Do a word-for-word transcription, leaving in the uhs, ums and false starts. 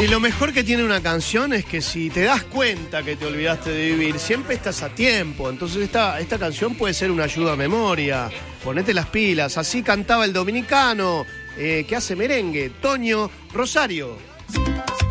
Y lo mejor que tiene una canción es que si te das cuenta que te olvidaste de vivir, siempre estás a tiempo. Entonces esta, esta canción puede ser una ayuda a memoria. Ponete las pilas. Así cantaba el dominicano eh, que hace merengue, Toño Rosario.